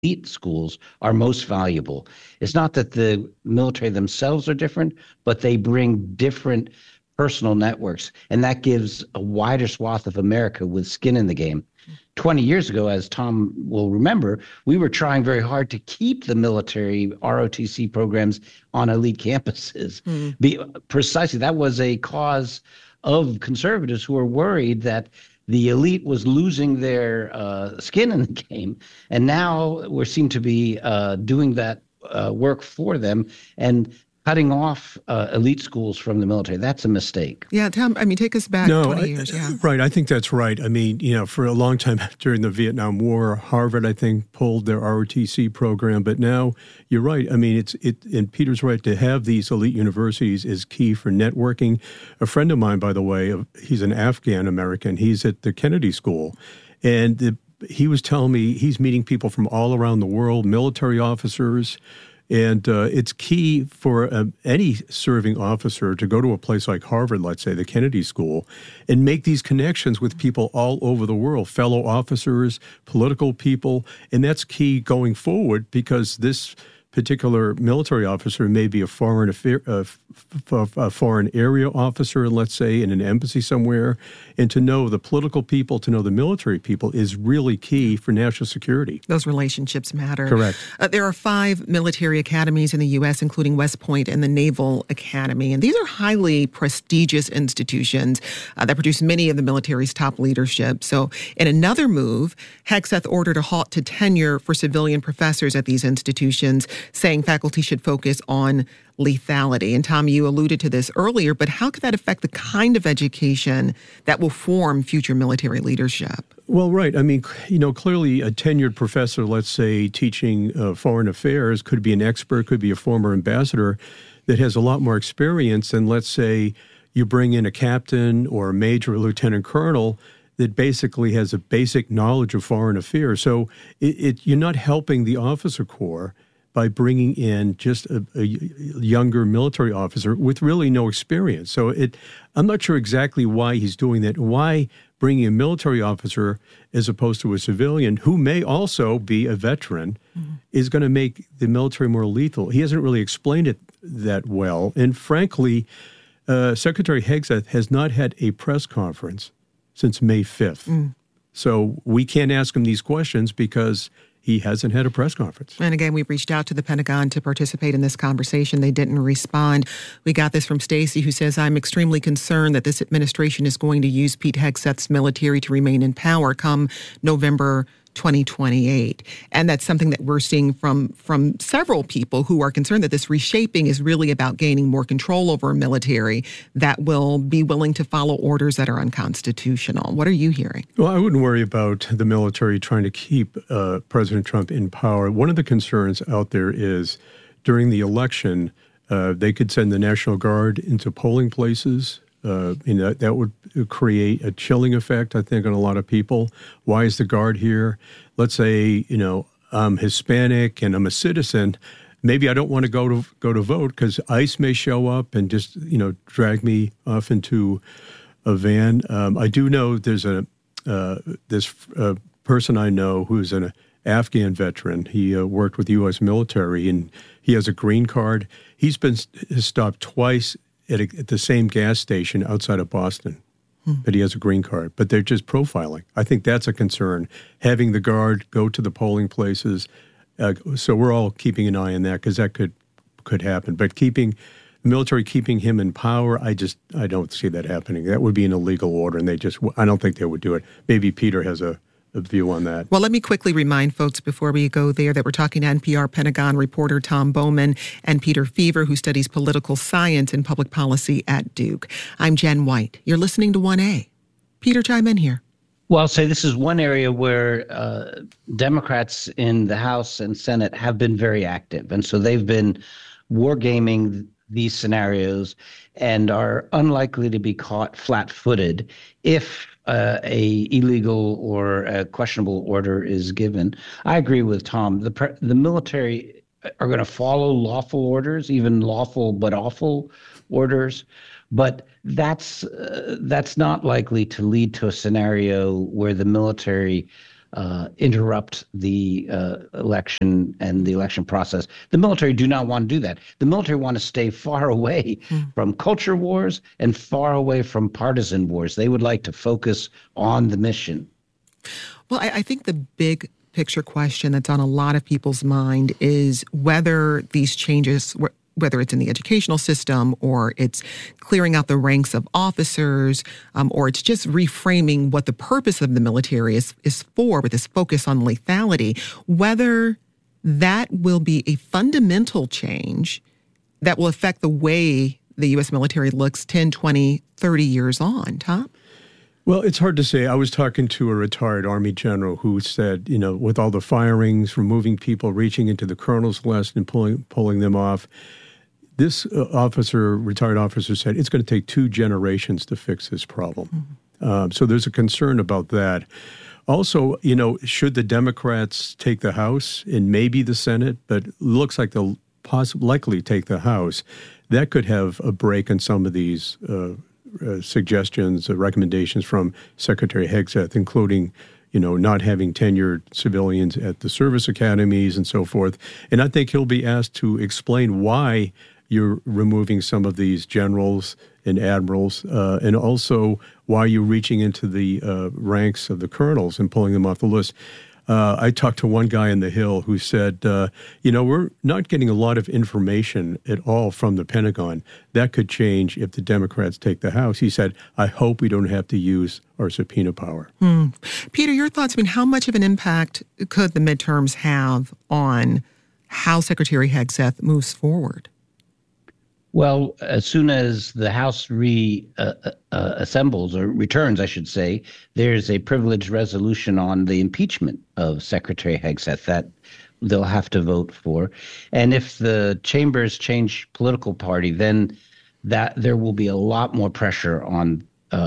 elite schools are most valuable. It's not that the military themselves are different, but they bring different personal networks, and that gives a wider swath of America with skin in the game. 20 years ago, as Tom will remember, we were trying very hard to keep the military ROTC programs on elite campuses. Precisely, that was a cause of conservatives who were worried that the elite was losing their skin in the game, and now we seem to be doing that work for them and cutting off elite schools from the military. That's a mistake. Yeah, Tom, take us back 20 years. Yeah. Right, I think that's right. For a long time during the Vietnam War, Harvard, I think, pulled their ROTC program. But now, you're right. And Peter's right, to have these elite universities is key for networking. A friend of mine, by the way, he's an Afghan American. He's at the Kennedy School. And he was telling me he's meeting people from all around the world, military officers. And it's key for any serving officer to go to a place like Harvard, let's say, the Kennedy School, and make these connections with people all over the world, fellow officers, political people. And that's key going forward, because this particular military officer may be a foreign area officer, let's say, in an embassy somewhere. And to know the political people, to know the military people is really key for national security. Those relationships matter. Correct. There are 5 military academies in the U.S., including West Point and the Naval Academy. And these are highly prestigious institutions that produce many of the military's top leadership. So in another move, Hegseth ordered a halt to tenure for civilian professors at these institutions, saying faculty should focus on lethality. And Tom, you alluded to this earlier, but how could that affect the kind of education that will form future military leadership? Well, right. Clearly a tenured professor, let's say, teaching foreign affairs could be an expert, could be a former ambassador that has a lot more experience than, let's say, you bring in a captain or a major or lieutenant colonel that basically has a basic knowledge of foreign affairs. So you're not helping the officer corps by bringing in just a younger military officer with really no experience. So I'm not sure exactly why he's doing that, why bringing a military officer as opposed to a civilian who may also be a veteran is going to make the military more lethal. He hasn't really explained it that well. And frankly, Secretary Hegseth has not had a press conference since May 5th. So we can't ask him these questions because he hasn't had a press conference. And again, we reached out to the Pentagon to participate in this conversation. They didn't respond. We got this from Stacy, who says, I'm extremely concerned that this administration is going to use Pete Hegseth's military to remain in power come November 2028. And that's something that we're seeing from several people who are concerned that this reshaping is really about gaining more control over a military that will be willing to follow orders that are unconstitutional. What are you hearing? Well, I wouldn't worry about the military trying to keep President Trump in power. One of the concerns out there is during the election, they could send the National Guard into polling places. That would create a chilling effect, I think, on a lot of people. Why is the Guard here? Let's say, I'm Hispanic and I'm a citizen. Maybe I don't want to go to vote because ICE may show up and just, drag me off into a van. I do know there's this person I know who's an Afghan veteran. He worked with the U.S. military and he has a green card. He's been stopped twice at the same gas station outside of Boston, but he has a green card. But they're just profiling. I think that's a concern, having the Guard go to the polling places. So we're all keeping an eye on that because that could happen. But the military keeping him in power, I don't see that happening. That would be an illegal order, and I don't think they would do it. Maybe Peter has a view on that. Well, let me quickly remind folks before we go there that we're talking to NPR Pentagon reporter Tom Bowman and Peter Feaver, who studies political science and public policy at Duke. I'm Jen White. You're listening to 1A. Peter, chime in here. Well, I'll say this is one area where Democrats in the House and Senate have been very active. And so they've been wargaming these scenarios and are unlikely to be caught flat-footed if a illegal or a questionable order is given. I agree with Tom. The military are going to follow lawful orders, even lawful but awful orders, but that's not likely to lead to a scenario where the military interrupt the election and the election process. The military do not want to do that. The military want to stay far away from culture wars and far away from partisan wars. They would like to focus on the mission. Well, I think the big picture question that's on a lot of people's mind is whether these changes, whether it's in the educational system or it's clearing out the ranks of officers, or it's just reframing what the purpose of the military is for with this focus on lethality, whether that will be a fundamental change that will affect the way the U.S. military looks 10, 20, 30 years on. Tom? Well, it's hard to say. I was talking to a retired Army general who said, with all the firings, removing people, reaching into the colonel's list and pulling them off, this retired officer said it's going to take 2 generations to fix this problem. So there's a concern about that. Also, should the Democrats take the House and maybe the Senate, but it looks like they'll likely take the House, that could have a break in some of these suggestions, recommendations from Secretary Hegseth, including, not having tenured civilians at the service academies and so forth. And I think he'll be asked to explain why you're removing some of these generals and admirals, and also why you're reaching into the ranks of the colonels and pulling them off the list. I talked to one guy in the Hill who said, we're not getting a lot of information at all from the Pentagon. That could change if the Democrats take the House. He said, I hope we don't have to use our subpoena power. Peter, your thoughts? How much of an impact could the midterms have on how Secretary Hegseth moves forward? Well, as soon as the House assembles or returns, I should say, there's a privileged resolution on the impeachment of Secretary Hegseth that they'll have to vote for. And if the chambers change political party, then that there will be a lot more pressure on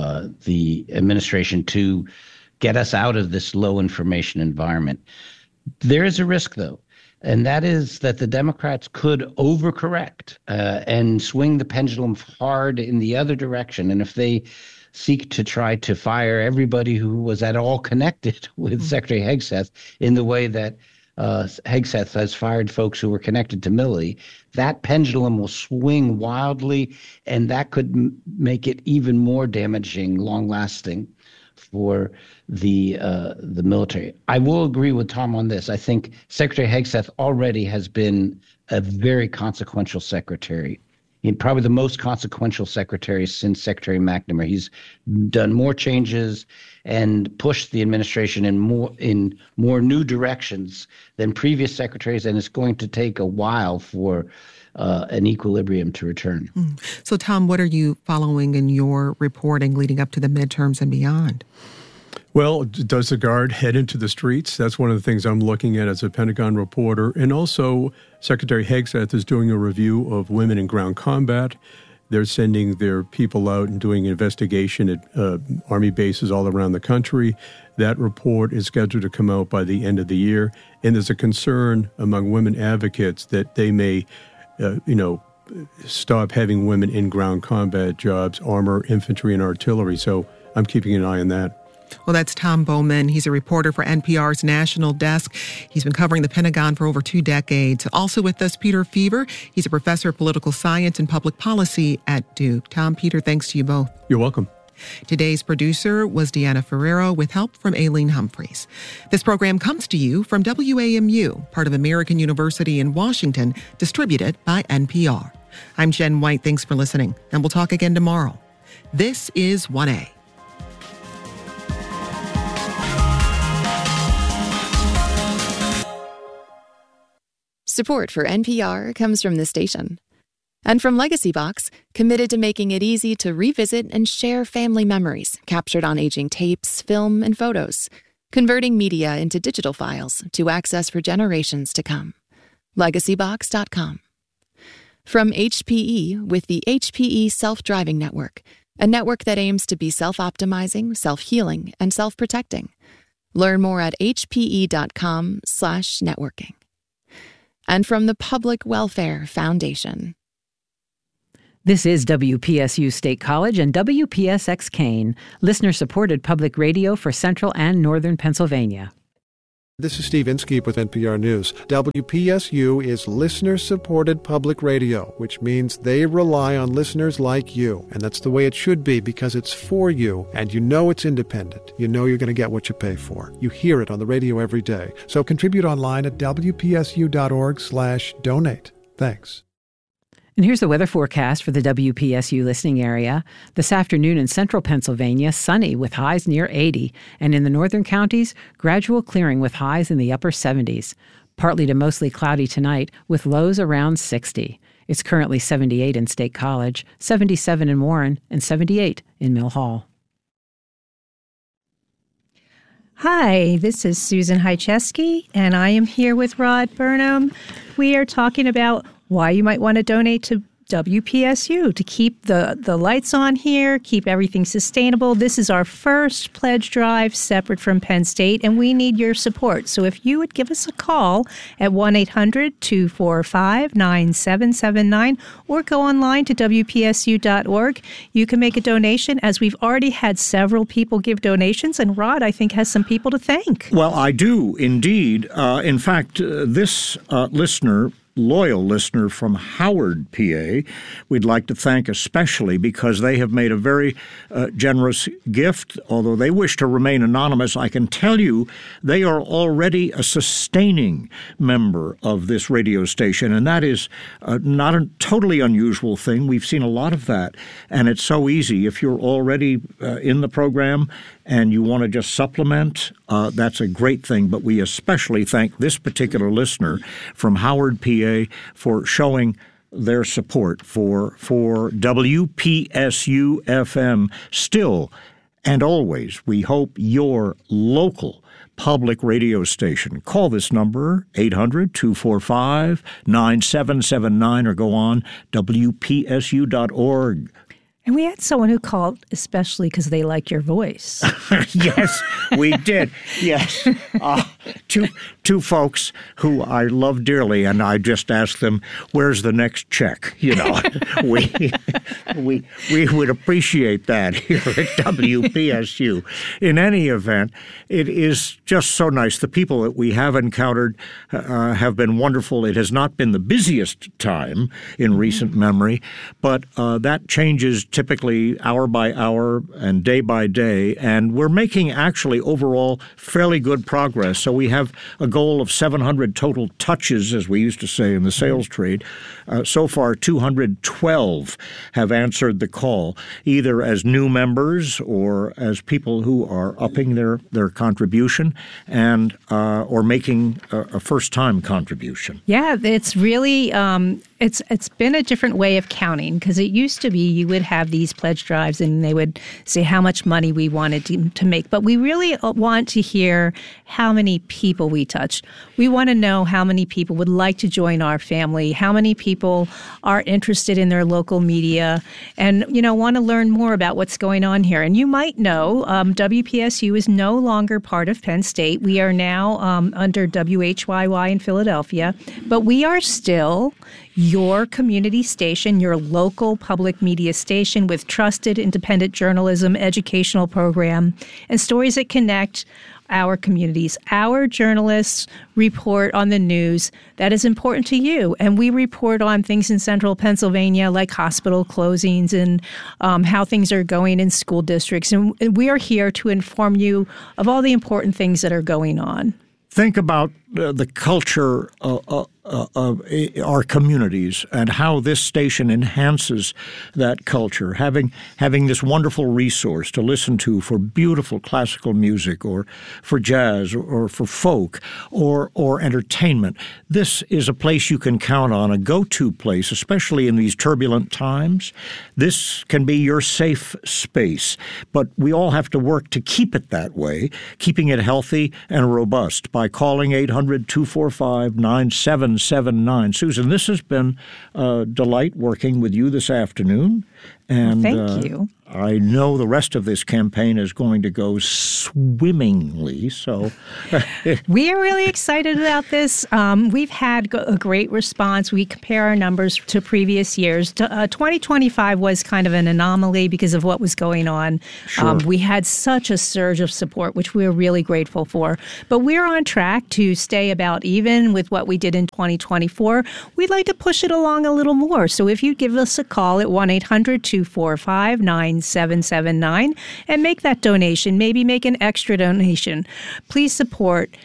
the administration to get us out of this low information environment. There is a risk, though. And that is that the Democrats could overcorrect and swing the pendulum hard in the other direction. And if they seek to try to fire everybody who was at all connected with Secretary Hegseth in the way that Hegseth has fired folks who were connected to Milley, that pendulum will swing wildly, and that could make it even more damaging, long-lasting for the military. I will agree with Tom on this. I think Secretary Hegseth already has been a very consequential secretary. Probably the most consequential secretary since Secretary McNamara. He's done more changes and pushed the administration in more new directions than previous secretaries, and it's going to take a while for an equilibrium to return. So, Tom, what are you following in your reporting leading up to the midterms and beyond? Well, does the Guard head into the streets? That's one of the things I'm looking at as a Pentagon reporter. And also, Secretary Hegseth is doing a review of women in ground combat. They're sending their people out and doing an investigation at Army bases all around the country. That report is scheduled to come out by the end of the year. And there's a concern among women advocates that they may, stop having women in ground combat jobs, armor, infantry, and artillery. So I'm keeping an eye on that. Well, that's Tom Bowman. He's a reporter for NPR's National Desk. He's been covering the Pentagon for over 2 decades. Also with us, Peter Feaver. He's a professor of political science and public policy at Duke. Tom, Peter, thanks to you both. You're welcome. Today's producer was Deanna Ferrero with help from Aileen Humphreys. This program comes to you from WAMU, part of American University in Washington, distributed by NPR. I'm Jen White. Thanks for listening, and we'll talk again tomorrow. This is 1A. Support for NPR comes from this station. And from Legacy Box, committed to making it easy to revisit and share family memories captured on aging tapes, film, and photos, converting media into digital files to access for generations to come. LegacyBox.com. From HPE with the HPE Self-Driving Network, a network that aims to be self-optimizing, self-healing, and self-protecting. Learn more at hpe.com/networking. And from the Public Welfare Foundation. This is WPSU State College and WPSX Kane, listener-supported public radio for Central and Northern Pennsylvania. This is Steve Inskeep with NPR News. WPSU is listener-supported public radio, which means they rely on listeners like you. And that's the way it should be because it's for you, and you know it's independent. You know you're going to get what you pay for. You hear it on the radio every day. So contribute online at wpsu.org/donate. Thanks. And here's the weather forecast for the WPSU listening area. This afternoon in central Pennsylvania, sunny with highs near 80. And in the northern counties, gradual clearing with highs in the upper 70s. Partly to mostly cloudy tonight with lows around 60. It's currently 78 in State College, 77 in Warren, and 78 in Mill Hall. Hi, this is Susan Hycheski, and I am here with Rod Burnham. We are talking about why you might want to donate to WPSU to keep the lights on here, keep everything sustainable. This is our first pledge drive separate from Penn State, and we need your support. So if you would give us a call at 1-800-245-9779 or go online to WPSU.org, you can make a donation, as we've already had several people give donations, and Rod, I think, has some people to thank. Well, I do indeed. In fact, this loyal listener from Howard, PA, we'd like to thank especially because they have made a very generous gift. Although they wish to remain anonymous, I can tell you they are already a sustaining member of this radio station, and that is not a totally unusual thing. We've seen a lot of that, and it's so easy. If you're already in the program and you want to just supplement, that's a great thing. But we especially thank this particular listener from Howard, PA, for showing their support for WPSU-FM. Still and always, we hope your local public radio station. Call this number, 800-245-9779, or go on WPSU.org. And we had someone who called especially because they like your voice. Yes, we did. Yes. Two folks who I love dearly, and I just asked them, where's the next check? You know, we would appreciate that here at WPSU. In any event, it is just so nice. The people that we have encountered have been wonderful. It has not been the busiest time in recent memory, but that changes typically hour by hour and day by day, and we're making actually overall fairly good progress. So we have a goal of 700 total touches, as we used to say in the sales trade. So far, 212 have answered the call, either as new members or as people who are upping their contribution and or making a first-time contribution. Yeah, it's really it's been a different way of counting, because it used to be you would have these pledge drives and they would say how much money we wanted to make. But we really want to hear how many people we touched. We want to know how many people would like to join our family, how many people are interested in their local media and, want to learn more about what's going on here. And you might know WPSU is no longer part of Penn State. We are now under WHYY in Philadelphia, but we are still your community station, your local public media station with trusted independent journalism, educational program, and stories that connect our communities. Our journalists report on the news that is important to you, and we report on things in central Pennsylvania like hospital closings and how things are going in school districts. And we are here to inform you of all the important things that are going on. Think about the culture of our communities and how this station enhances that culture. Having this wonderful resource to listen to for beautiful classical music or for jazz or for folk or entertainment. This is a place you can count on, a go-to place, especially in these turbulent times. This can be your safe space, but we all have to work to keep it that way, keeping it healthy and robust by calling 800-245-9779. Susan, this has been a delight working with you this afternoon, And thank you. I know the rest of this campaign is going to go swimmingly. So we are really excited about this. We've had a great response. We compare our numbers to previous years. 2025 was kind of an anomaly because of what was going on. Sure. We had such a surge of support, which we are really grateful for. But we're on track to stay about even with what we did in 2024. We'd like to push it along a little more. So if you give us a call at 1-800-245-9779 and make that donation, maybe make an extra donation, please support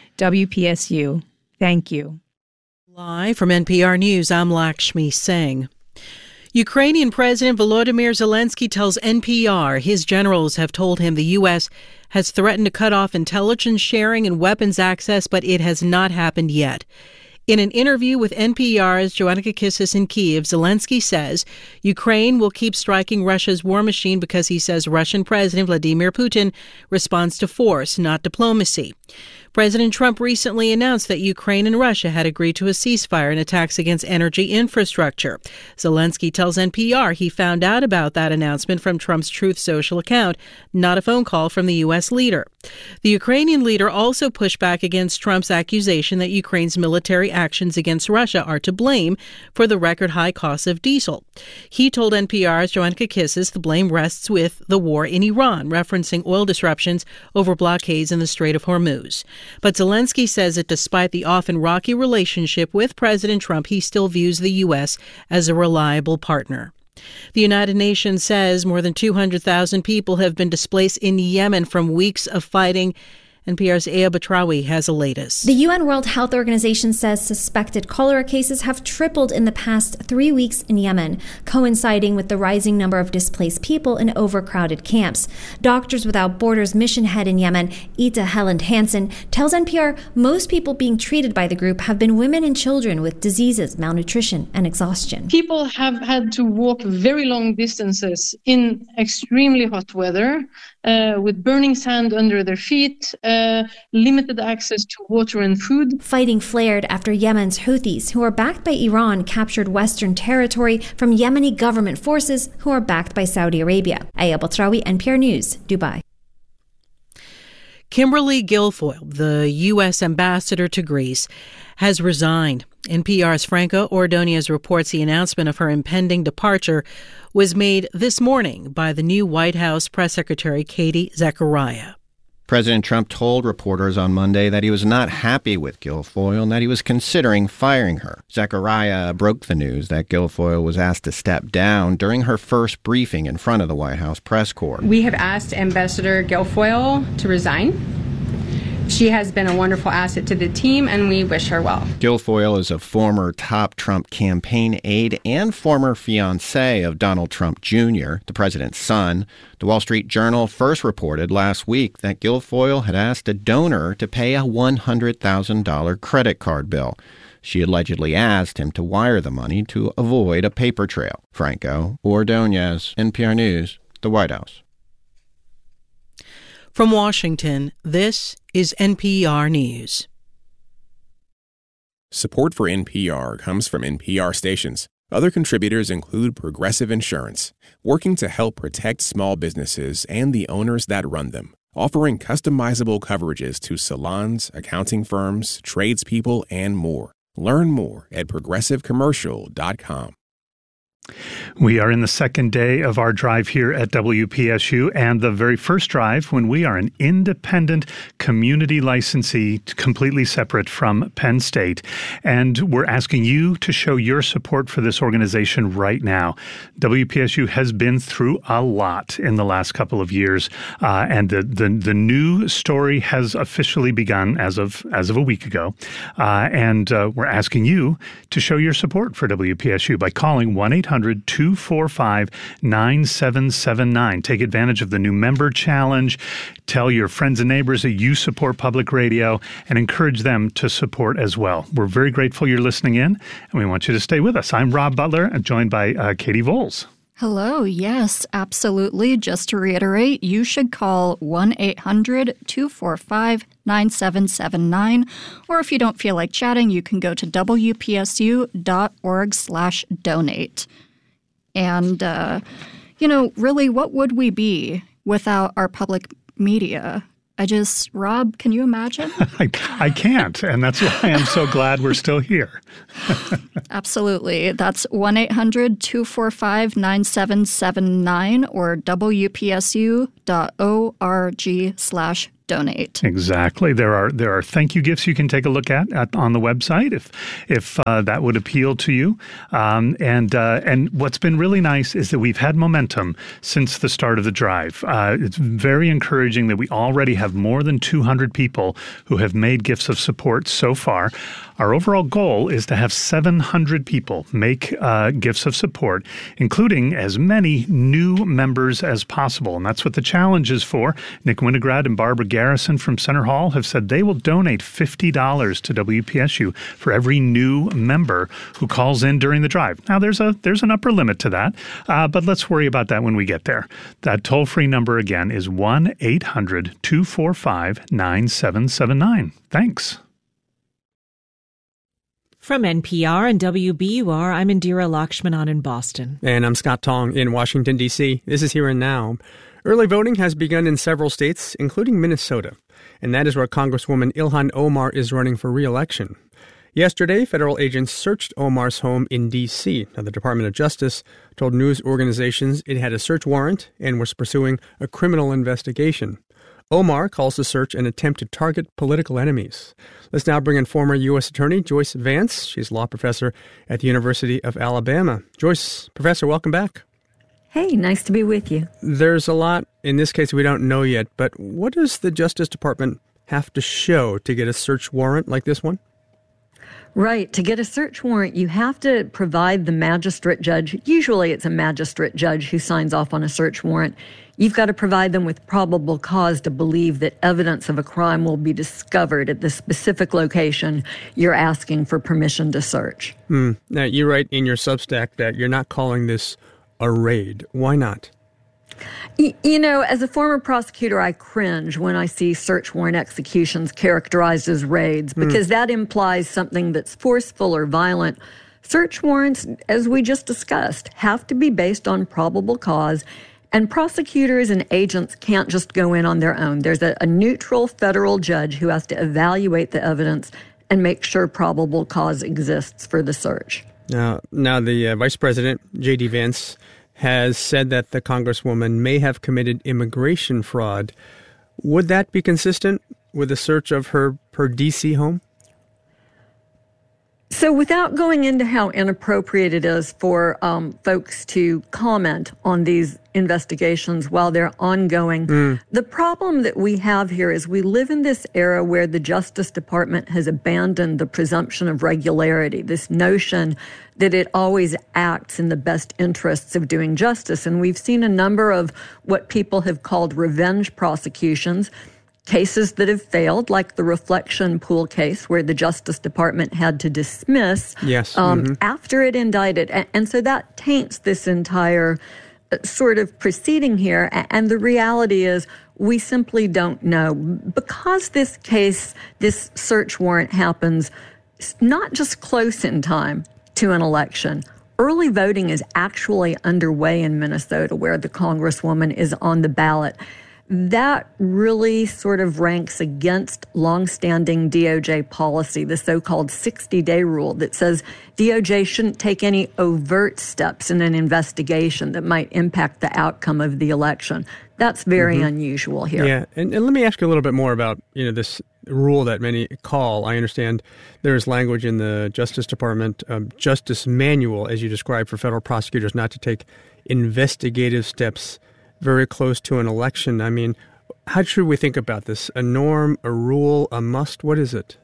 WPSU. Thank you. Live from NPR News, I'm Lakshmi Singh. Ukrainian President Volodymyr Zelensky tells NPR his generals have told him the U.S. has threatened to cut off intelligence sharing and weapons access, but it has not happened yet. In an interview with NPR's Joanna Kakissis in Kyiv, Zelensky says Ukraine will keep striking Russia's war machine because he says Russian President Vladimir Putin responds to force, not diplomacy. President Trump recently announced that Ukraine and Russia had agreed to a ceasefire in attacks against energy infrastructure. Zelensky tells NPR he found out about that announcement from Trump's Truth Social account, not a phone call from the U.S. leader. The Ukrainian leader also pushed back against Trump's accusation that Ukraine's military actions against Russia are to blame for the record high costs of diesel. He told NPR's Joanna Kakissis the blame rests with the war in Iran, referencing oil disruptions over blockades in the Strait of Hormuz. But Zelensky says that despite the often rocky relationship with President Trump, he still views the U.S. as a reliable partner. The United Nations says more than 200,000 people have been displaced in Yemen from weeks of fighting. NPR's Aya Batrawi has the latest. The UN World Health Organization says suspected cholera cases have tripled in the past 3 weeks in Yemen, coinciding with the rising number of displaced people in overcrowded camps. Doctors Without Borders mission head in Yemen, Ita Helland Hansen, tells NPR most people being treated by the group have been women and children with diseases, malnutrition, and exhaustion. People have had to walk very long distances in extremely hot weather, with burning sand under their feet, limited access to water and food. Fighting flared after Yemen's Houthis, who are backed by Iran, captured Western territory from Yemeni government forces, who are backed by Saudi Arabia. Aya Batrawi, NPR News, Dubai. Kimberly Guilfoyle, the U.S. ambassador to Greece, has resigned. NPR's Franco Ordonez reports the announcement of her impending departure was made this morning by the new White House press secretary, Katie Zachariah. President Trump told reporters on Monday that he was not happy with Guilfoyle and that he was considering firing her. Zachariah broke the news that Guilfoyle was asked to step down during her first briefing in front of the White House press corps. We have asked Ambassador Guilfoyle to resign. She has been a wonderful asset to the team, and we wish her well. Guilfoyle is a former top Trump campaign aide and former fiancé of Donald Trump Jr., the president's son. The Wall Street Journal first reported last week that Guilfoyle had asked a donor to pay a $100,000 credit card bill. She allegedly asked him to wire the money to avoid a paper trail. Franco Ordonez, NPR News, the White House. From Washington, this is NPR News. Support for NPR comes from NPR stations. Other contributors include Progressive Insurance, working to help protect small businesses and the owners that run them, offering customizable coverages to salons, accounting firms, tradespeople, and more. Learn more at progressivecommercial.com. We are in the second day of our drive here at WPSU, and the very first drive when we are an independent community licensee, completely separate from Penn State. And we're asking you to show your support for this organization right now. WPSU has been through a lot in the last couple of years, and the new story has officially begun as of a week ago. And we're asking you to show your support for WPSU by calling 1-800-245-9779. Take advantage of the new member challenge. Tell your friends and neighbors that you support public radio and encourage them to support as well. We're very grateful you're listening in, and we want you to stay with us. I'm Rob Butler, joined by Katie Voles. Hello. Yes, absolutely. Just to reiterate, you should call 1-800-245-9779. Or if you don't feel like chatting, you can go to WPSU.org/donate. And Really, what would we be without our public media? Rob, can you imagine? I can't, and that's why I'm so glad we're still here. Absolutely. That's 1-800-245-9779 or wpsu.org/donate. Exactly. There are thank you gifts you can take a look at on the website if that would appeal to you. And what's been really nice is that we've had momentum since the start of the drive. It's very encouraging that we already have more than 200 people who have made gifts of support so far. Our overall goal is to have 700 people make gifts of support, including as many new members as possible. And that's what the challenge is for. Nick Winograd and Barbara Garrison from Center Hall have said they will donate $50 to WPSU for every new member who calls in during the drive. Now, there's an upper limit to that, but let's worry about that when we get there. That toll-free number again is 1-800-245-9779. Thanks. From NPR and WBUR, I'm Indira Lakshmanan in Boston. And I'm Scott Tong in Washington, D.C. This is Here and Now. Early voting has begun in several states, including Minnesota. And that is where Congresswoman Ilhan Omar is running for re-election. Yesterday, federal agents searched Omar's home in D.C. Now, the Department of Justice told news organizations it had a search warrant and was pursuing a criminal investigation. Omar calls the search an attempt to target political enemies. Let's now bring in former U.S. Attorney Joyce Vance. She's a law professor at the University of Alabama. Joyce, Professor, welcome back. Hey, nice to be with you. There's a lot in this case we don't know yet, but what does the Justice Department have to show to get a search warrant like this one? Right. To get a search warrant, you have to provide the magistrate judge. Usually it's a magistrate judge who signs off on a search warrant. You've got to provide them with probable cause to believe that evidence of a crime will be discovered at the specific location you're asking for permission to search. Now, you write in your Substack that you're not calling this a raid. Why not? As a former prosecutor, I cringe when I see search warrant executions characterized as raids because that implies something that's forceful or violent. Search warrants, as we just discussed, have to be based on probable cause, and prosecutors and agents can't just go in on their own. There's a neutral federal judge who has to evaluate the evidence and make sure probable cause exists for the search. Now the Vice President, J.D. Vance, has said that the Congresswoman may have committed immigration fraud. Would that be consistent with a search of her D.C. home? So without going into how inappropriate it is for folks to comment on these investigations while they're ongoing, the problem that we have here is we live in this era where the Justice Department has abandoned the presumption of regularity, this notion that it always acts in the best interests of doing justice. And we've seen a number of what people have called revenge prosecutions, cases that have failed, like the Reflection Pool case, where the Justice Department had to dismiss after it indicted. And so that taints this entire sort of proceeding here. And the reality is we simply don't know. Because this case, this search warrant happens not just close in time to an election. Early voting is actually underway in Minnesota, where the Congresswoman is on the ballot. That really sort of ranks against longstanding DOJ policy, the so-called 60-day rule that says DOJ shouldn't take any overt steps in an investigation that might impact the outcome of the election. That's very unusual here. Yeah, and let me ask you a little bit more about this rule that many call. I understand there's language in the Justice Department Justice Manual, as you described, for federal prosecutors not to take investigative steps very close to an election. I mean, how should we think about this? A norm, a rule, a must? What is it?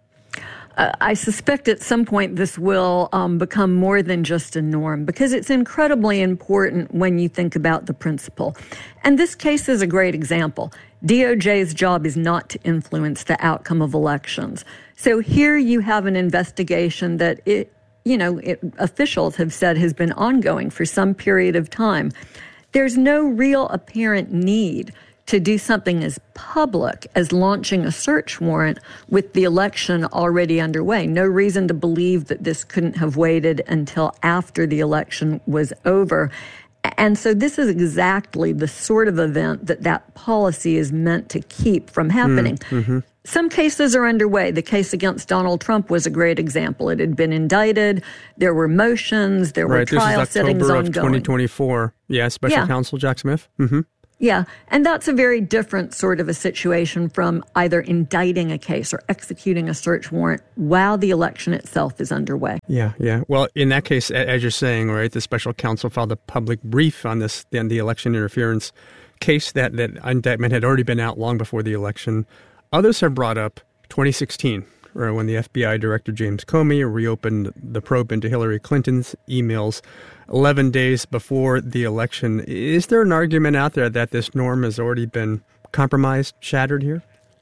I suspect at some point this will become more than just a norm because it's incredibly important when you think about the principle. And this case is a great example. DOJ's job is not to influence the outcome of elections. So here you have an investigation that officials have said has been ongoing for some period of time. There's no real apparent need to do something as public as launching a search warrant with the election already underway. No reason to believe that this couldn't have waited until after the election was over. And so this is exactly the sort of event that policy is meant to keep from happening. Mm-hmm. Some cases are underway. The case against Donald Trump was a great example. It had been indicted. There were motions. There were trial settings ongoing. This is October of 2024. Yeah, Special Counsel Jack Smith. Mm-hmm. Yeah, and that's a very different sort of a situation from either indicting a case or executing a search warrant while the election itself is underway. Yeah. Well, in that case, as you're saying, right, the special counsel filed a public brief on the election interference case. That indictment had already been out long before the election. Others have brought up 2016, when the FBI Director James Comey reopened the probe into Hillary Clinton's emails 11 days before the election. Is there an argument out there that this norm has already been compromised, shattered here?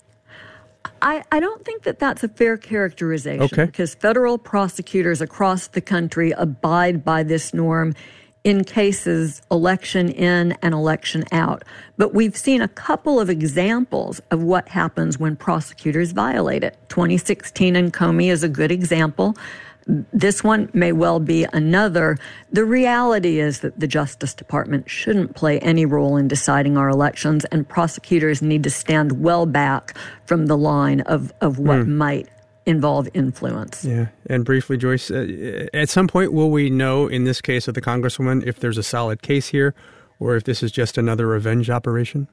I don't think that that's a fair characterization. Okay. Because federal prosecutors across the country abide by this norm in cases election in and election out. But we've seen a couple of examples of what happens when prosecutors violate it. 2016 in Comey is a good example. This one may well be another. The reality is that the Justice Department shouldn't play any role in deciding our elections, and prosecutors need to stand well back from the line of what might involve influence. Yeah. And briefly, Joyce, at some point, will we know in this case of the Congresswoman if there's a solid case here or if this is just another revenge operation?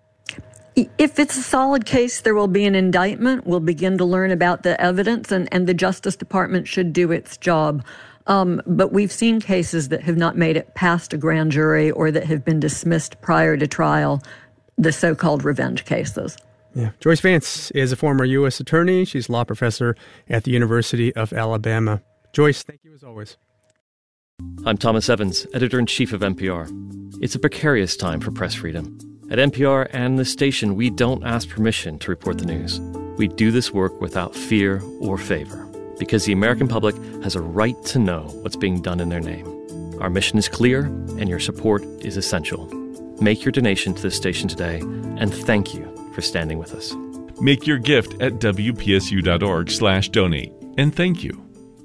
If it's a solid case, there will be an indictment. We'll begin to learn about the evidence, and the Justice Department should do its job. But we've seen cases that have not made it past a grand jury or that have been dismissed prior to trial, the so-called revenge cases. Yeah. Joyce Vance is a former U.S. attorney. She's a law professor at the University of Alabama. Joyce, thank you as always. I'm Thomas Evans, editor-in-chief of NPR. It's a precarious time for press freedom. At NPR and the station, we don't ask permission to report the news. We do this work without fear or favor, because the American public has a right to know what's being done in their name. Our mission is clear, and your support is essential. Make your donation to this station today, and thank you for standing with us. Make your gift at wpsu.org/donate. And thank you.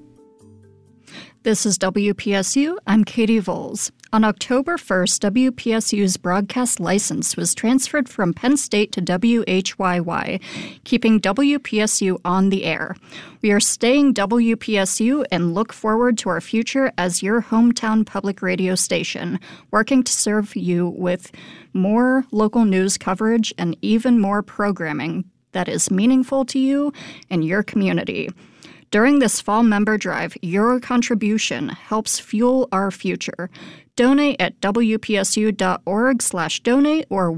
This is WPSU. I'm Katie Voles. On October 1st, WPSU's broadcast license was transferred from Penn State to WHYY, keeping WPSU on the air. We are staying WPSU and look forward to our future as your hometown public radio station, working to serve you with more local news coverage and even more programming that is meaningful to you and your community. During this fall member drive, your contribution helps fuel our future. Donate at WPSU.org/donate or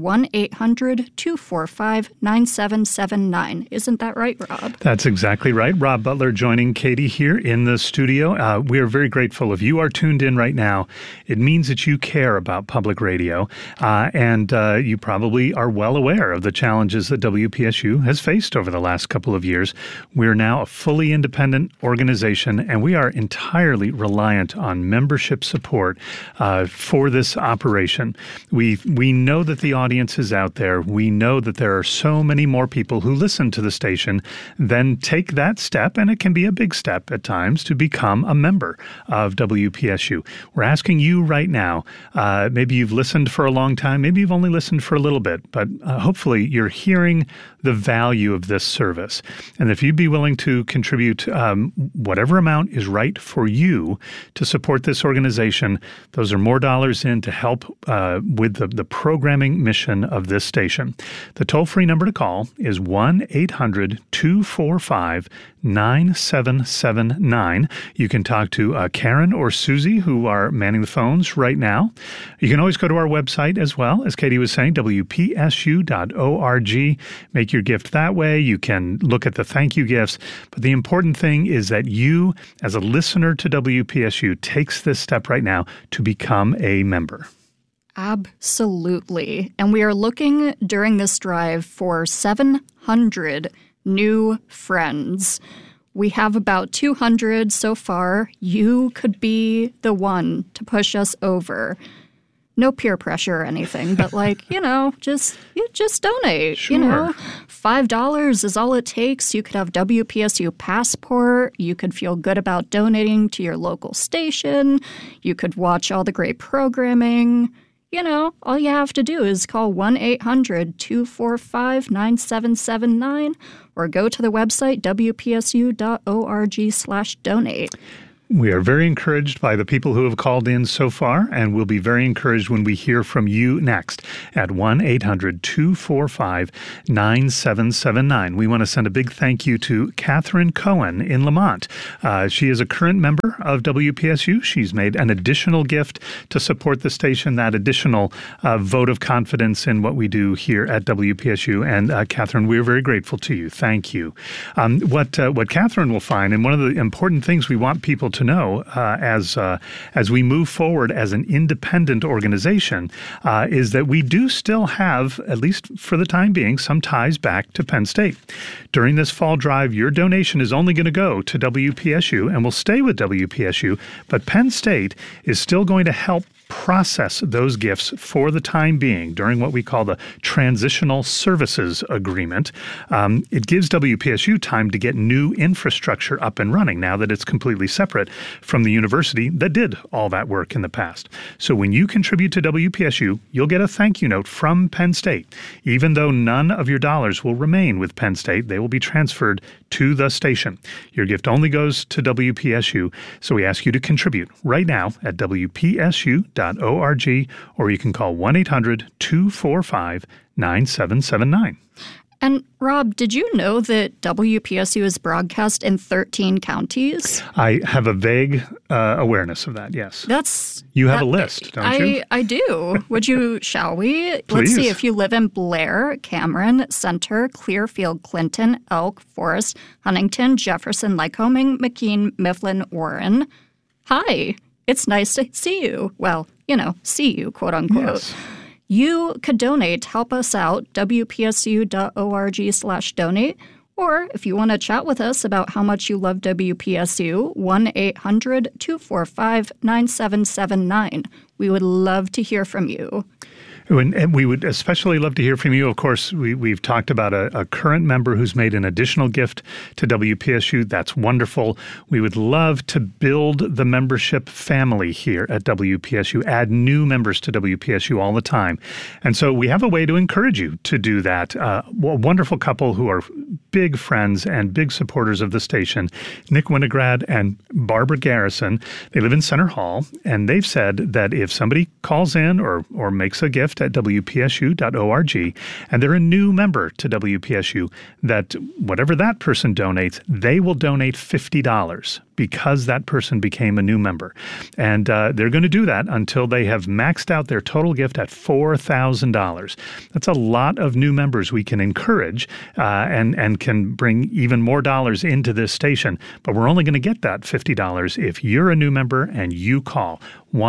1-800-245-9779. Isn't that right, Rob? That's exactly right. Rob Butler joining Katie here in the studio. We are very grateful if you are tuned in right now. It means that you care about public radio, and you probably are well aware of the challenges that WPSU has faced over the last couple of years. We're now a fully independent organization, and we are entirely reliant on membership support for this operation. We know that the audience is out there. We know that there are so many more people who listen to the station than take that step, and it can be a big step at times, to become a member of WPSU. We're asking you right now, maybe you've listened for a long time, maybe you've only listened for a little bit, but hopefully you're hearing the value of this service. And if you'd be willing to contribute whatever amount is right for you to support this organization, those are more dollars in to help with the programming mission of this station. The toll-free number to call is 1-800-245-9779. You can talk to Karen or Susie, who are manning the phones right now. You can always go to our website as well, as Katie was saying, WPSU.org. Make your gift that way. You can look at the thank you gifts. But the important thing is that you, as a listener to WPSU, takes this step right now to become a member. Absolutely. And we are looking during this drive for 700 new friends. We have about 200 so far. You could be the one to push us over. No peer pressure or anything, but just donate. Sure. $5 is all it takes. You could have WPSU Passport. You could feel good about donating to your local station. You could watch all the great programming. All you have to do is call 1-800-245-9779 or go to the website wpsu.org/donate. We are very encouraged by the people who have called in so far, and we'll be very encouraged when we hear from you next at 1-800-245-9779. We want to send a big thank you to Catherine Cohen in Lamont. She is a current member of WPSU. She's made an additional gift to support the station, that additional vote of confidence in what we do here at WPSU. And Catherine, we're very grateful to you. Thank you. What Catherine will find, and one of the important things we want people to know as we move forward as an independent organization is that we do still have, at least for the time being, some ties back to Penn State. During this fall drive, your donation is only going to go to WPSU and will stay with WPSU, but Penn State is still going to help process those gifts for the time being during what we call the Transitional Services Agreement. It gives WPSU time to get new infrastructure up and running now that it's completely separate from the university that did all that work in the past. So when you contribute to WPSU, you'll get a thank you note from Penn State. Even though none of your dollars will remain with Penn State, they will be transferred to the station. Your gift only goes to WPSU, so we ask you to contribute right now at WPSU.org, or you can call 1-800-245-9779. And Rob, did you know that WPSU is broadcast in 13 counties? I have a vague awareness of that, yes. You have a list, don't you? I do. Shall we? Please. Let's see if you live in Blair, Cameron, Center, Clearfield, Clinton, Elk, Forest, Huntington, Jefferson, Lycoming, McKean, Mifflin, Warren. Hi, it's nice to see you. Well, see you, quote unquote. Yes. You could donate to help us out, wpsu.org/donate. Or if you want to chat with us about how much you love WPSU, 1-800-245-9779. We would love to hear from you. And we would especially love to hear from you. Of course, we've talked about a current member who's made an additional gift to WPSU. That's wonderful. We would love to build the membership family here at WPSU, add new members to WPSU all the time. And so we have a way to encourage you to do that. A wonderful couple who are big friends and big supporters of the station, Nick Winograd and Barbara Garrison. They live in Center Hall, and they've said that if somebody calls in or makes a gift at WPSU.org, and they're a new member to WPSU, that whatever that person donates, they will donate $50 because that person became a new member. And they're going to do that until they have maxed out their total gift at $4,000. That's a lot of new members we can encourage and can bring even more dollars into this station. But we're only going to get that $50 if you're a new member and you call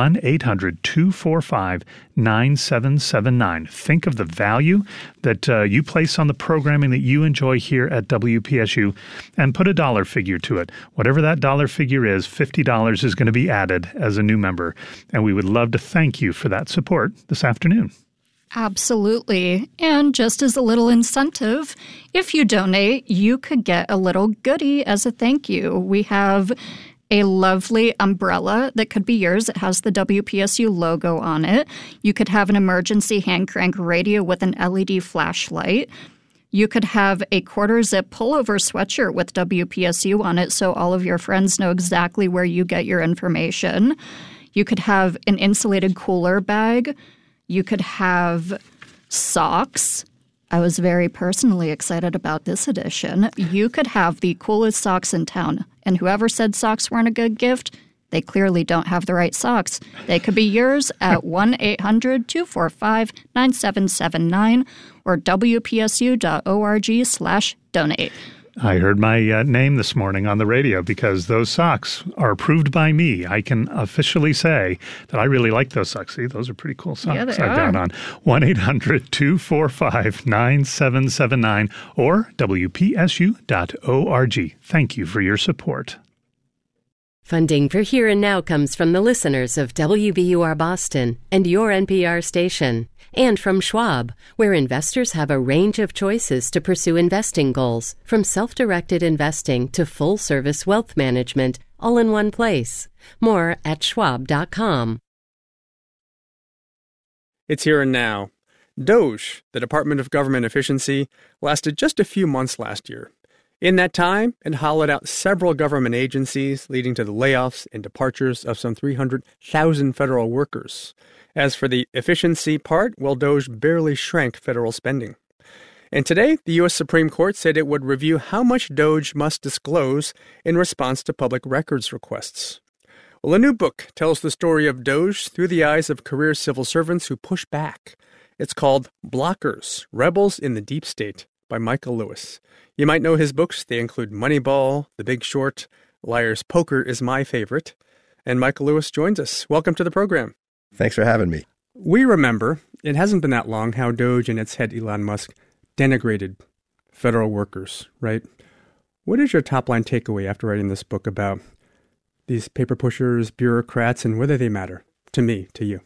1-800-245-9779. Think of the value that you place on the programming that you enjoy here at WPSU and put a dollar figure to it. Whatever that dollar figure is, $50 is going to be added as a new member. And we would love to thank you for that support this afternoon. Absolutely. And just as a little incentive, if you donate, you could get a little goodie as a thank you. We have a lovely umbrella that could be yours. It has the WPSU logo on it. You could have an emergency hand crank radio with an LED flashlight. You could have a quarter zip pullover sweatshirt with WPSU on it so all of your friends know exactly where you get your information. You could have an insulated cooler bag. You could have socks. I was very personally excited about this edition. You could have the coolest socks in town. And whoever said socks weren't a good gift, they clearly don't have the right socks. They could be yours at 1-800-245-9779 or WPSU.org/donate. I heard my name this morning on the radio because those socks are approved by me. I can officially say that I really like those socks. See, those are pretty cool socks I've got on. 1-800-245-9779 or WPSU.org. Thank you for your support. Funding for Here and Now comes from the listeners of WBUR Boston and your NPR station, and from Schwab, where investors have a range of choices to pursue investing goals, from self-directed investing to full-service wealth management, all in one place. More at schwab.com. It's Here and Now. DOGE, the Department of Government Efficiency, lasted just a few months last year. In that time, it hollowed out several government agencies, leading to the layoffs and departures of some 300,000 federal workers. As for the efficiency part, well, DOGE barely shrank federal spending. And today, the U.S. Supreme Court said it would review how much DOGE must disclose in response to public records requests. Well, a new book tells the story of DOGE through the eyes of career civil servants who push back. It's called Blockers, Rebels in the Deep State by Michael Lewis. You might know his books. They include Moneyball, The Big Short, Liar's Poker is my favorite. And Michael Lewis joins us. Welcome to the program. Thanks for having me. We remember, it hasn't been that long, how DOGE and its head Elon Musk denigrated federal workers, right? What is your top-line takeaway after writing this book about these paper pushers, bureaucrats, and whether they matter to me, to you?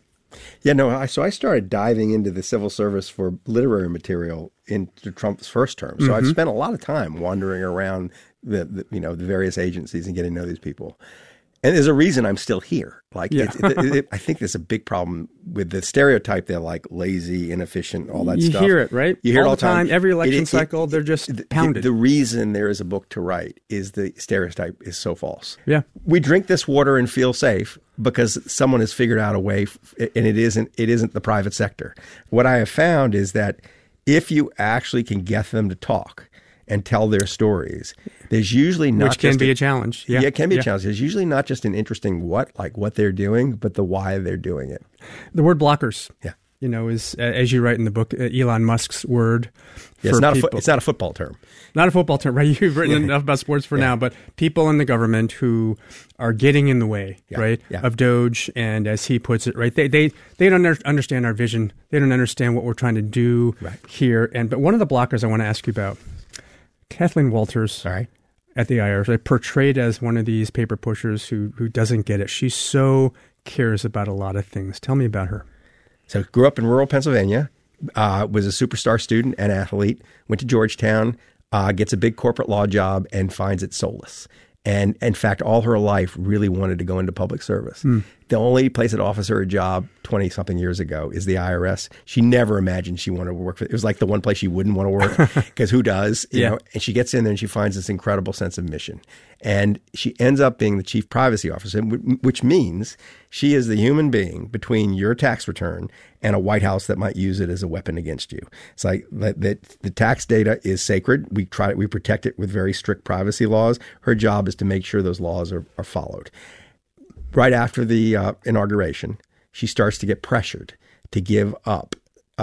So I started diving into the civil service for literary material into Trump's first term. So I've spent a lot of time wandering around the various agencies and getting to know these people. And there's a reason I'm still here. I think there's a big problem with the stereotype. They're like lazy, inefficient, all that stuff. You hear it, right? You hear it all the time. Every election cycle, they're just pounded. The reason there is a book to write is the stereotype is so false. Yeah. We drink this water and feel safe because someone has figured out a way, and it isn't the private sector. What I have found is that if you actually can get them to talk and tell their stories, there's usually not Which can be a challenge. Yeah, it can be a challenge. There's usually not just an interesting what they're doing, but the why they're doing it. The word blockers, yeah, is, as you write in the book, Elon Musk's word for it's not people. It's not a football term. Not a football term, right? You've written enough about sports for now, but people in the government who are getting in the way, right, of DOGE, and as he puts it, right, they don't understand our vision. They don't understand what we're trying to do here. But one of the blockers I want to ask you about, Kathleen Walters at the IRS, portrayed as one of these paper pushers who doesn't get it. She so cares about a lot of things. Tell me about her. So grew up in rural Pennsylvania, was a superstar student and athlete, went to Georgetown, gets a big corporate law job and finds it soulless. And in fact, all her life really wanted to go into public service. The only place that offers her a job 20-something years ago is the IRS. She never imagined she wanted to work for it. It was like the one place she wouldn't want to work because who does? You know? And she gets in there and she finds this incredible sense of mission. And she ends up being the chief privacy officer, which means she is the human being between your tax return and a White House that might use it as a weapon against you. It's like the tax data is sacred. We protect it with very strict privacy laws. Her job is to make sure those laws are followed. Right after the inauguration, she starts to get pressured to give up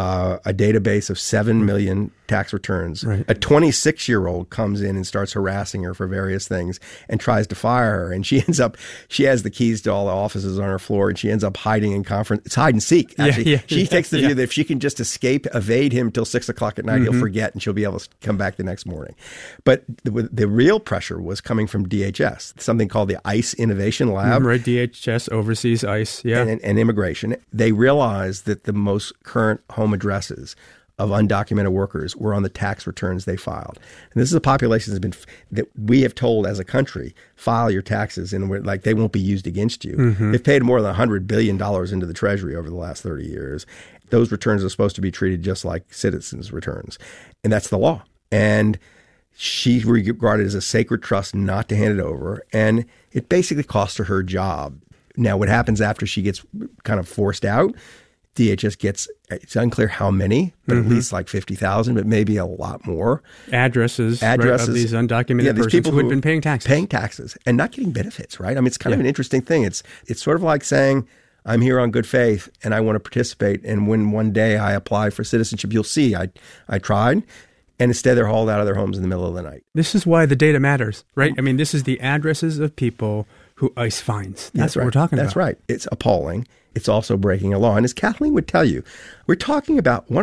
a database of 7 million tax returns. Right. A 26-year-old comes in and starts harassing her for various things and tries to fire her. And she has the keys to all the offices on her floor, and she ends up hiding in conference. It's hide and seek, actually. She takes the view that if she can just evade him till 6 o'clock at night, he'll forget and she'll be able to come back the next morning. But the real pressure was coming from DHS, something called the ICE Innovation Lab. Right, DHS oversees ICE, and immigration. They realized that the most current home addresses of undocumented workers were on the tax returns they filed. And this is a population that we have told as a country, file your taxes, and they won't be used against you. They've paid more than $100 billion into the Treasury over the last 30 years. Those returns are supposed to be treated just like citizens' returns. And that's the law. And she regarded it as a sacred trust not to hand it over. And it basically cost her job. Now, what happens after she gets kind of forced out, DHS gets, it's unclear how many, but at least like 50,000, but maybe a lot more. Addresses right, of these undocumented persons people who had been paying taxes. And not getting benefits, right? I mean, it's kind of an interesting thing. It's sort of like saying, I'm here on good faith and I want to participate. And when one day I apply for citizenship, you'll see I tried. And instead they're hauled out of their homes in the middle of the night. This is why the data matters, right? I mean, this is the addresses of people who ICE finds. That's what we're talking about. That's right. It's appalling. It's also breaking a law. And as Kathleen would tell you, we're talking about one of the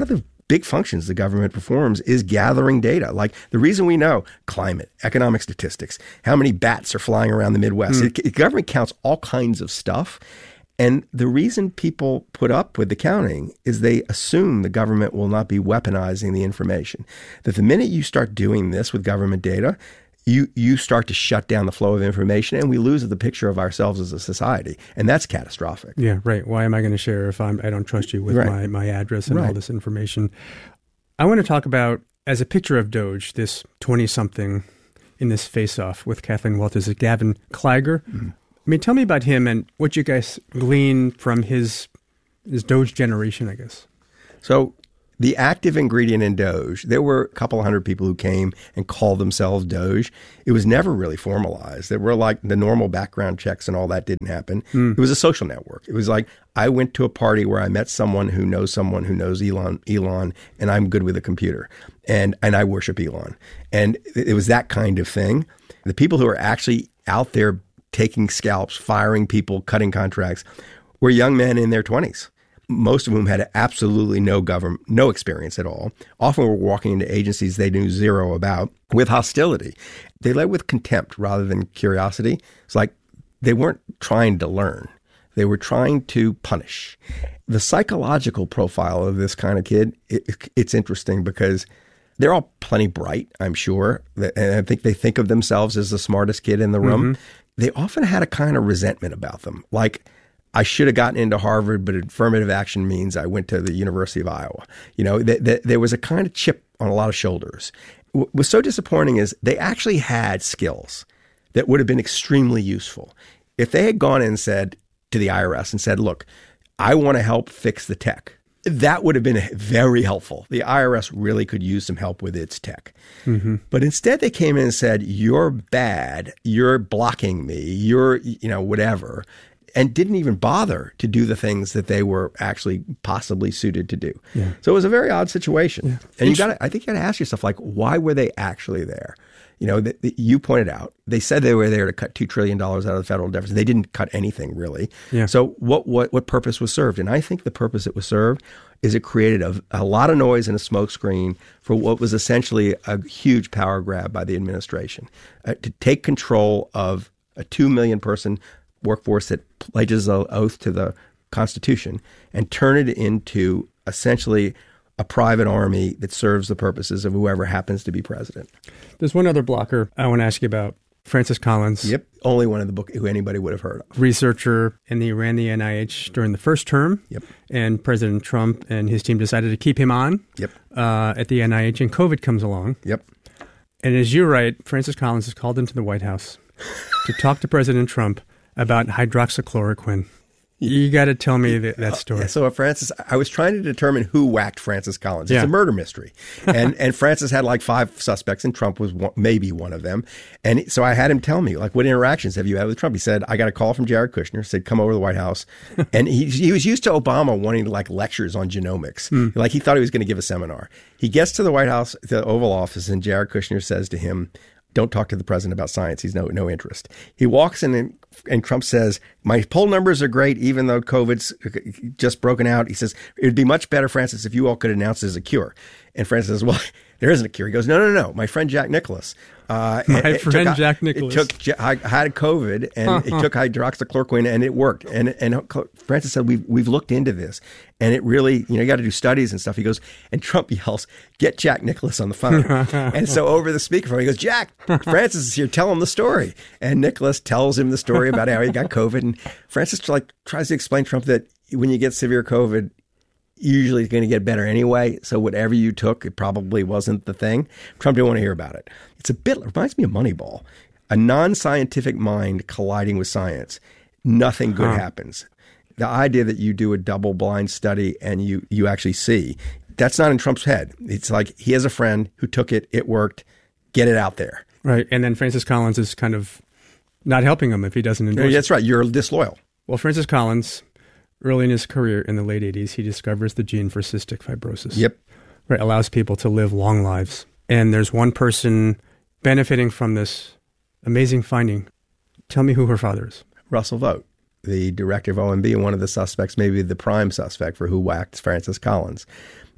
big functions the government performs is gathering data. Like the reason we know climate, economic statistics, how many bats are flying around the Midwest. The government counts all kinds of stuff. And the reason people put up with the counting is they assume the government will not be weaponizing the information. That the minute you start doing this with government data, you start to shut down the flow of information, and we lose the picture of ourselves as a society. And that's catastrophic. Yeah, right. Why am I going to share if I don't trust you with my address and all this information? I want to talk about, as a picture of Doge, this 20-something in this face-off with Kathleen Walters, is Gavin Kliger. I mean, tell me about him and what you guys glean from his Doge generation, I guess. So the active ingredient in Doge, there were a couple hundred people who came and called themselves Doge. It was never really formalized. There were like the normal background checks and all that didn't happen. It was a social network. It was like I went to a party where I met someone who knows Elon, and I'm good with a computer. And I worship Elon. And it was that kind of thing. The people who are actually out there taking scalps, firing people, cutting contracts, were young men in their 20s, most of whom had absolutely no experience at all. Often were walking into agencies they knew zero about with hostility. They led with contempt rather than curiosity. It's like they weren't trying to learn. They were trying to punish. The psychological profile of this kind of kid, it's interesting because they're all plenty bright, I'm sure. And I think they think of themselves as the smartest kid in the room. They often had a kind of resentment about them. Like, I should have gotten into Harvard, but affirmative action means I went to the University of Iowa. You know, there was a kind of chip on a lot of shoulders. What was so disappointing is they actually had skills that would have been extremely useful. If they had gone in and said to the IRS and said, look, I want to help fix the tech, that would have been very helpful. The IRS really could use some help with its tech. But instead they came in and said, you're bad, you're blocking me, you're, whatever, and didn't even bother to do the things that they were actually possibly suited to do. So it was a very odd situation. And I think you got to ask yourself, like, why were they actually there? You know, you pointed out, they said they were there to cut $2 trillion out of the federal deficit. They didn't cut anything, really. So what purpose was served? And I think the purpose it was served is it created a lot of noise and a smokescreen for what was essentially a huge power grab by the administration to take control of a 2 million person workforce that pledges an oath to the Constitution and turn it into essentially a private army that serves the purposes of whoever happens to be president. There's one other blocker I want to ask you about. Francis Collins. Yep. Only one in the book who anybody would have heard of. Researcher, and he ran the NIH during the first term. Yep. And President Trump and his team decided to keep him on. Yep. At the NIH, and COVID comes along. Yep. And as you write, Francis Collins is called into the White House to talk to President Trump about hydroxychloroquine. You got to tell me that story. So Francis, I was trying to determine who whacked Francis Collins. It's a murder mystery. And Francis had like 5 suspects and Trump was maybe one of them. And so I had him tell me, like, what interactions have you had with Trump? He said, I got a call from Jared Kushner, said, come over to the White House. And he was used to Obama wanting like lectures on genomics. Like he thought he was going to give a seminar. He gets to the White House, the Oval Office, and Jared Kushner says to him, don't talk to the president about science. He's no interest. He walks in and Trump says, my poll numbers are great, even though COVID's just broken out. He says, it would be much better, Francis, if you all could announce there's a cure. And Francis says, well, there isn't a cure. He goes, no. My friend Jack Nicholas. Jack Nicholas. I had COVID and it took hydroxychloroquine and it worked. And Francis said, we've looked into this and it really, you got to do studies and stuff. He goes, and Trump yells, get Jack Nicholas on the phone. And so over the speakerphone, he goes, Jack, Francis is here, tell him the story. And Nicholas tells him the story about how he got COVID. And Francis tries to explain to Trump that when you get severe COVID, usually it's going to get better anyway. So whatever you took, it probably wasn't the thing. Trump didn't want to hear about it. It reminds me of Moneyball. A non-scientific mind colliding with science. Nothing good happens. The idea that you do a double-blind study and you actually see, that's not in Trump's head. It's like he has a friend who took it, it worked, get it out there. Right. And then Francis Collins is kind of not helping him if he doesn't endorse it. That's right. You're disloyal. Well, Francis Collins, early in his career in the late 80s, he discovers the gene for cystic fibrosis. Yep. Right, allows people to live long lives. And there's one person benefiting from this amazing finding. Tell me who her father is. Russell Vought, the director of OMB and one of the suspects, maybe the prime suspect for who whacked Francis Collins.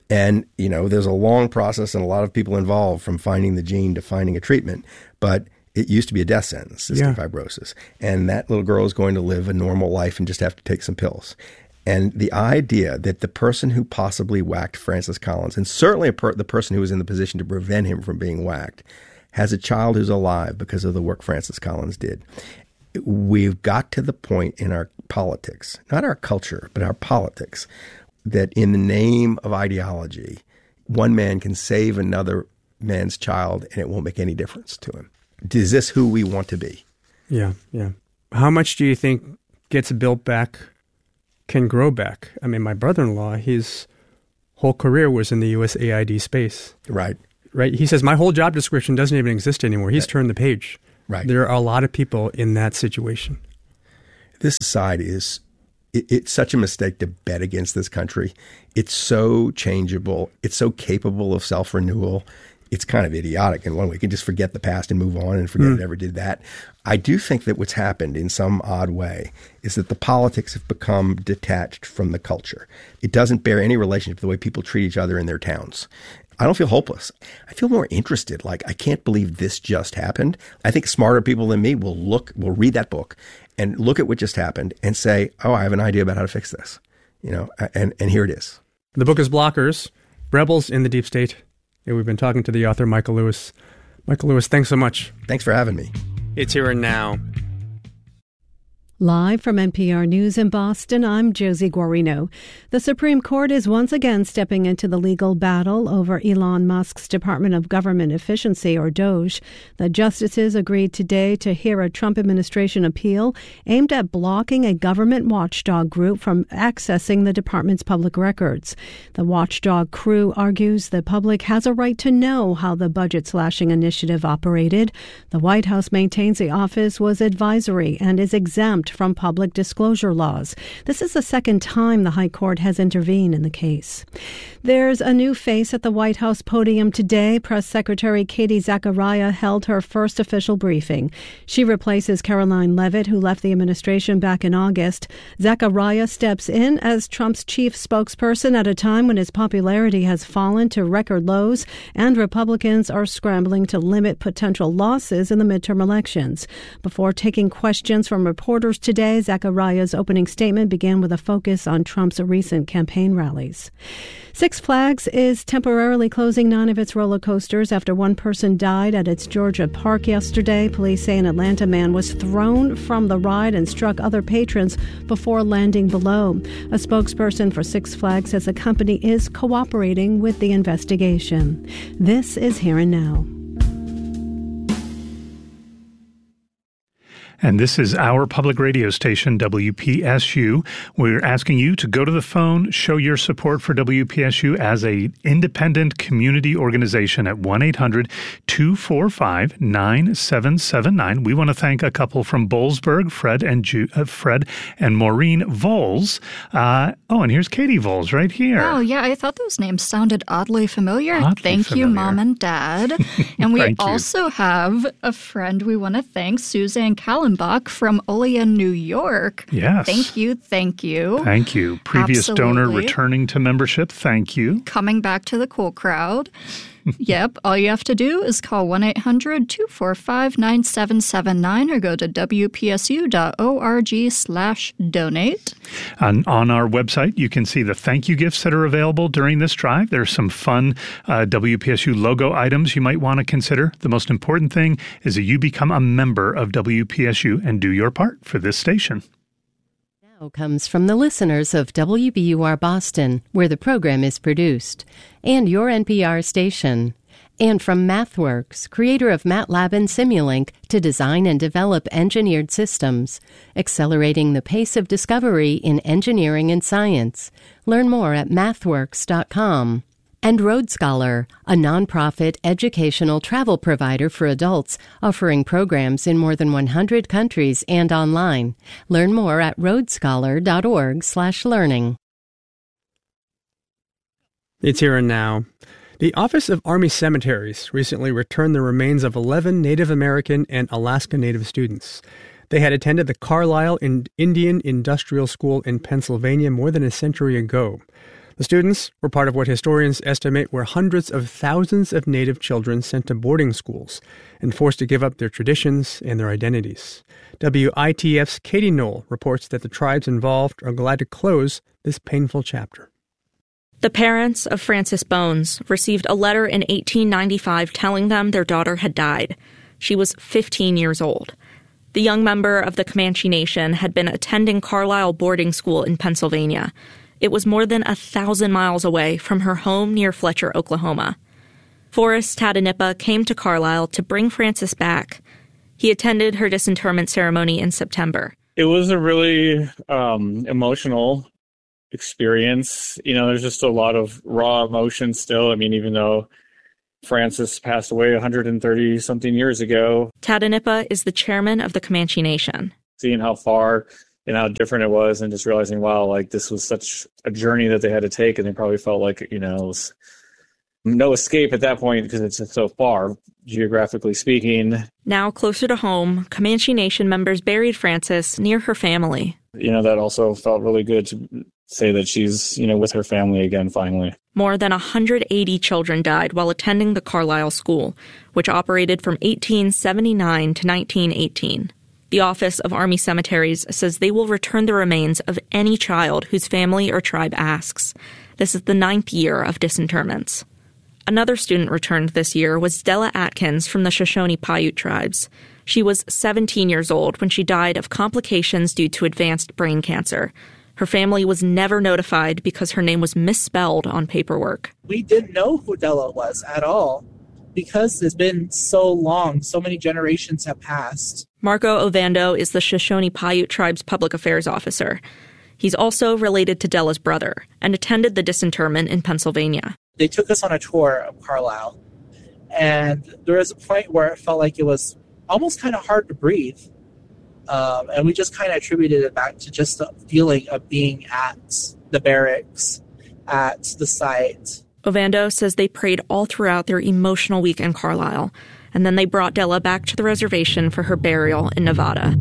And, there's a long process and a lot of people involved from finding the gene to finding a treatment. But it used to be a death sentence, cystic fibrosis. And that little girl is going to live a normal life and just have to take some pills. And the idea that the person who possibly whacked Francis Collins, and certainly the person who was in the position to prevent him from being whacked, has a child who's alive because of the work Francis Collins did. We've got to the point in our politics, not our culture, but our politics, that in the name of ideology, one man can save another man's child and it won't make any difference to him. Is this who we want to be? Yeah. How much do you think gets built back can grow back? I mean, my brother-in-law, his whole career was in the USAID space. Right. He says, my whole job description doesn't even exist anymore. He's turned the page. Right. There are a lot of people in that situation. This society it's such a mistake to bet against this country. It's so changeable. It's so capable of self-renewal. It's kind of idiotic in one way. You can just forget the past and move on and forget it ever did that. I do think that what's happened in some odd way is that the politics have become detached from the culture. It doesn't bear any relationship to the way people treat each other in their towns. I don't feel hopeless. I feel more interested. Like, I can't believe this just happened. I think smarter people than me will read that book and look at what just happened and say, oh, I have an idea about how to fix this. And here it is. The book is Blockers, Rebels in the Deep State. And we've been talking to the author, Michael Lewis. Michael Lewis, thanks so much. Thanks for having me. It's Here and Now. Live from NPR News in Boston, I'm Josie Guarino. The Supreme Court is once again stepping into the legal battle over Elon Musk's Department of Government Efficiency, or DOGE. The justices agreed today to hear a Trump administration appeal aimed at blocking a government watchdog group from accessing the department's public records. The watchdog crew argues the public has a right to know how the budget-slashing initiative operated. The White House maintains the office was advisory and is exempt from public disclosure laws. This is the second time the High Court has intervened in the case. There's a new face at the White House podium today. Press Secretary Katie Zachariah held her first official briefing. She replaces Caroline Leavitt, who left the administration back in August. Zachariah steps in as Trump's chief spokesperson at a time when his popularity has fallen to record lows and Republicans are scrambling to limit potential losses in the midterm elections. Before taking questions from reporters today, Zachariah's opening statement began with a focus on Trump's recent campaign rallies. Six Flags is temporarily closing 9 of its roller coasters after one person died at its Georgia park yesterday. Police say an Atlanta man was thrown from the ride and struck other patrons before landing below. A spokesperson for Six Flags says the company is cooperating with the investigation. This is Here and Now. And this is our public radio station, WPSU. We're asking you to go to the phone, show your support for WPSU as an independent community organization at 1-800-245-9779. We want to thank a couple from Boalsburg, Fred and Maureen Voles. And here's Katie Voles right here. Oh, yeah, I thought those names sounded oddly familiar. Thank you, Mom and Dad. And we also have a friend we want to thank, Suzanne Callan from Olean, New York. Yes. Thank you. Thank you. Previous donor returning to membership. Thank you. Coming back to the cool crowd. Yep. All you have to do is call 1-800-245-9779 or go to wpsu.org/donate. On our website, you can see the thank you gifts that are available during this drive. There's some fun WPSU logo items you might want to consider. The most important thing is that you become a member of WPSU and do your part for this station. Comes from the listeners of WBUR Boston, where the program is produced, and your NPR station. And from MathWorks, creator of MATLAB and Simulink, to design and develop engineered systems, accelerating the pace of discovery in engineering and science. Learn more at mathworks.com. And Road Scholar, a nonprofit educational travel provider for adults, offering programs in more than 100 countries and online. Learn more at roadscholar.org/learning. It's Here and Now. The Office of Army Cemeteries recently returned the remains of 11 Native American and Alaska Native students. They had attended the Carlisle Indian Industrial School in Pennsylvania more than a century ago. The students were part of what historians estimate were hundreds of thousands of Native children sent to boarding schools and forced to give up their traditions and their identities. WITF's Katie Knoll reports that the tribes involved are glad to close this painful chapter. The parents of Frances Bones received a letter in 1895 telling them their daughter had died. She was 15 years old. The young member of the Comanche Nation had been attending Carlisle boarding school in Pennsylvania. It was more than 1,000 miles away from her home near Fletcher, Oklahoma. Forrest Tadanipa came to Carlisle to bring Frances back. He attended her disinterment ceremony in September. It was a really emotional experience. There's just a lot of raw emotion still. Even though Frances passed away 130-something years ago. Tadanipa is the chairman of the Comanche Nation. Seeing how far and how different it was, and just realizing, wow, this was such a journey that they had to take, and they probably felt like, it was no escape at that point because it's just so far, geographically speaking. Now closer to home, Comanche Nation members buried Frances near her family. That also felt really good to say that she's, with her family again, finally. More than 180 children died while attending the Carlisle School, which operated from 1879 to 1918. The Office of Army Cemeteries says they will return the remains of any child whose family or tribe asks. This is the 9th year of disinterments. Another student returned this year was Della Atkins from the Shoshone-Paiute tribes. She was 17 years old when she died of complications due to advanced brain cancer. Her family was never notified because her name was misspelled on paperwork. We didn't know who Della was at all because it's been so long, so many generations have passed. Marco Ovando is the Shoshone-Paiute tribe's public affairs officer. He's also related to Della's brother and attended the disinterment in Pennsylvania. They took us on a tour of Carlisle, and there was a point where it felt like it was almost kind of hard to breathe. And we just kind of attributed it back to just the feeling of being at the barracks, at the site. Ovando says they prayed all throughout their emotional week in Carlisle, and then they brought Della back to the reservation for her burial in Nevada.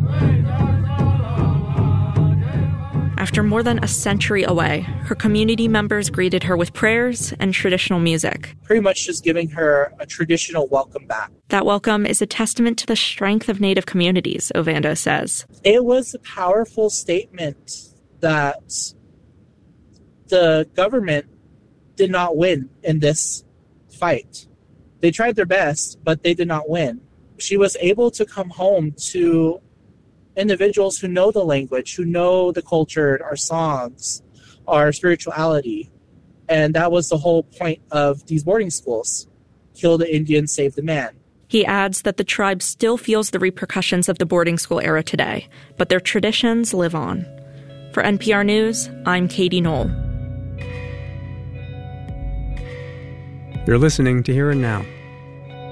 After more than a century away, her community members greeted her with prayers and traditional music. Pretty much just giving her a traditional welcome back. That welcome is a testament to the strength of Native communities, Ovando says. It was a powerful statement that the government did not win in this fight. They tried their best, but they did not win. She was able to come home to individuals who know the language, who know the culture, our songs, our spirituality. And that was the whole point of these boarding schools. Kill the Indian, save the man. He adds that the tribe still feels the repercussions of the boarding school era today, but their traditions live on. For NPR News, I'm Katie Knoll. You're listening to Here and Now.